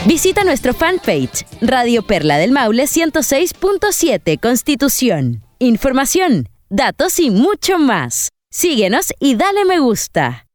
Visita nuestro fanpage Radio Perla del Maule 106.7 Constitución. Información, datos y mucho más. Síguenos y dale me gusta.